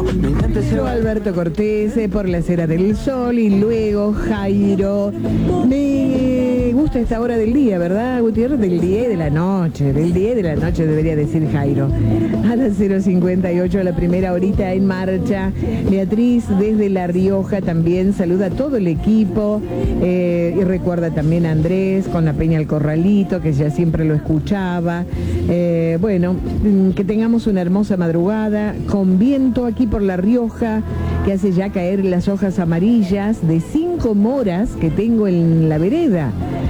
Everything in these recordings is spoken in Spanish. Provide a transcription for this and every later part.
Me encanta ese Yo, Alberto Cortés, por la Acera del Sol, y luego Jairo. Me gusta esta hora del día, ¿verdad, Gutiérrez? Del día y de la noche. Del día y de la noche debería decir Jairo. A las 0:58, la primera horita en marcha. Beatriz desde La Rioja también saluda a todo el equipo. Y recuerda también a Andrés con la Peña al Corralito, que ya siempre lo escuchaba. Bueno, que tengamos una hermosa madrugada con viento aquí por La Rioja, que hace ya caer las hojas amarillas de 5 moras que tengo en la vereda.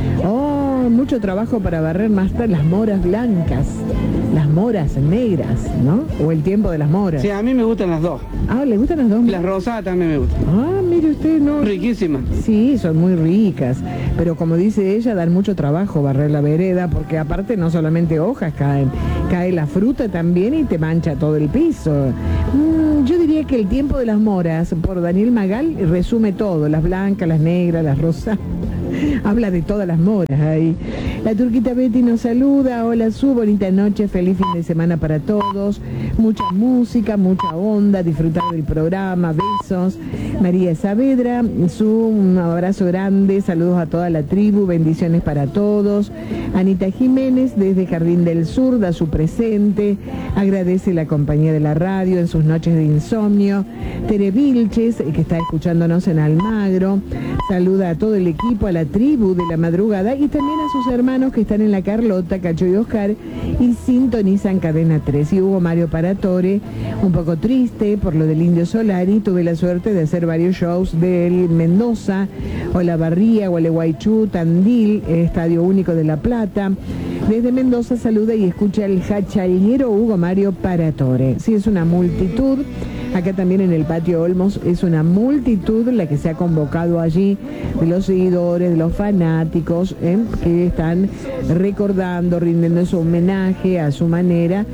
Oh, mucho trabajo para barrer más tarde las moras blancas, las moras negras, ¿no? O el tiempo de las moras. Sí, a mí me gustan las dos. Ah, ¿le gustan las dos? Las rosadas también me gustan. Ah, mire usted, ¿no? Riquísimas. Sí, son muy ricas, pero como dice ella, dan mucho trabajo barrer la vereda, porque aparte no solamente hojas caen, cae la fruta también y te mancha todo el piso. Yo diría que El tiempo de las moras, por Daniel Magal, resume todo, las blancas, las negras, las rosas. Habla de todas las moras ahí. La Turquita Betty nos saluda. Hola, Su, bonita noche, feliz fin de semana para todos. Mucha música, mucha onda, disfrutar del programa, besos. María Saavedra, un abrazo grande, saludos a toda la tribu, bendiciones para todos. Anita Jiménez, desde Jardín del Sur, da su presente, agradece la compañía de la radio en sus noches de insomnio. Tere Vilches, que está escuchándonos en Almagro, saluda a todo el equipo, a la tribu de la madrugada y también a sus hermanos que están en La Carlota, Cacho y Oscar, y sintonizan Cadena 3. Y Hugo Mario Paratore, un poco triste por lo del Indio Solari, tuve la suerte de hacer varios shows del Mendoza, Olavarría, Gualeguaychú, Tandil, Estadio Único de La Plata. Desde Mendoza saluda y escucha el hachallero Hugo Mario Paratore. Sí, es una multitud. Acá también en el Patio Olmos es una multitud la que se ha convocado allí, de los seguidores, de los fanáticos, que están recordando, rindiendo su homenaje a su manera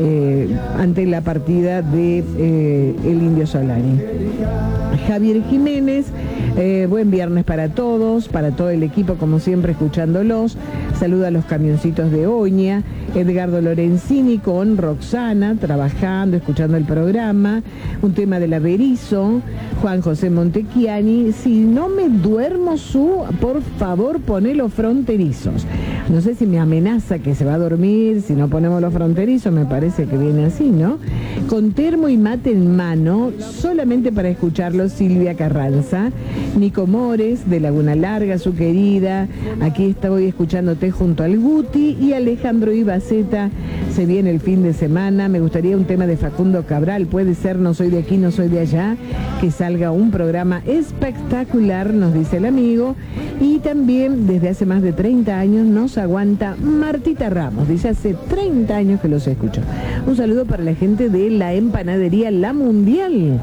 ante la partida de el Indio Solari. Javier Jiménez, buen viernes para todos, para todo el equipo, como siempre, escuchándolos. Saluda a los camioncitos de Oña. Edgardo Lorenzini con Roxana, trabajando, escuchando el programa. Un tema de la Berizo. Juan José Montechiani, si no me duermo, Su, por favor, poné los fronterizos. No sé si me amenaza que se va a dormir si no ponemos los fronterizos, me parece que viene así, ¿no? Con termo y mate en mano, solamente para escucharlo, Silvia Carranza. Nico Mores, de Laguna Larga, su querida. Aquí estoy escuchándote junto al Guti. Y Alejandro Ibaceta, se viene el fin de semana. Me gustaría un tema de Facundo Cabral, puede ser No soy de aquí, no soy de allá. Que salga un programa espectacular, nos dice el amigo. Y también desde hace más de 30 años nos aguanta Martita Ramos, dice hace 30 años que los escucho. Un saludo para la gente de la empanadería La Mundial.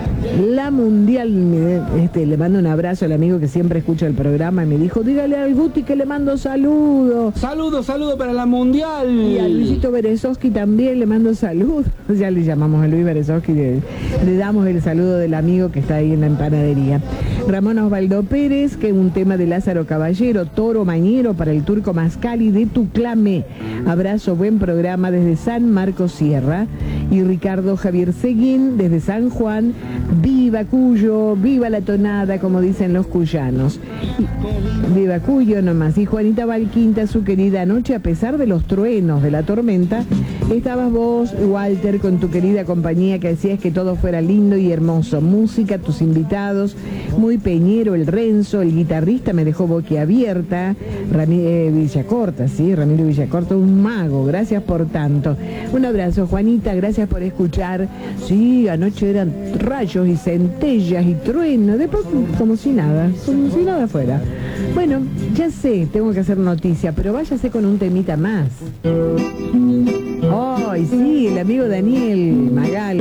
La Mundial, le mando un abrazo al amigo que siempre escucha el programa y me dijo, dígale al Guti que le mando saludos. Saludo para la Mundial. Y a Luisito Berezovsky también le mando saludos. Ya le llamamos a Luis Berezovsky, le damos el saludo del amigo que está ahí en la empanadería. Ramón Osvaldo Pérez, que un tema de Lázaro Caballero, Toro Mañero para el Turco Mascali de Tuclame. Abrazo, buen programa desde San Marcos Sierra. Y Ricardo Javier Seguín desde San Juan, viva Cuyo, viva la tonada, como dicen los cuyanos. Viva Cuyo nomás. Y Juanita Valquinta, su querida anoche, a pesar de los truenos de la tormenta, estabas vos, Walter, con tu querida compañía, que decías que todo fuera lindo y hermoso. Música, tus invitados, muy peñero el Renzo, el guitarrista me dejó boquiabierta. Villacorta, sí, Ramiro Villacorta, un mago, gracias por tanto. Un abrazo, Juanita, gracias por escuchar. Sí, anoche eran rayos y centellas y truenos, después como si nada fuera. Bueno, ya sé, tengo que hacer noticia, pero váyase con un temita más. Ay, sí, el amigo Daniel Magal.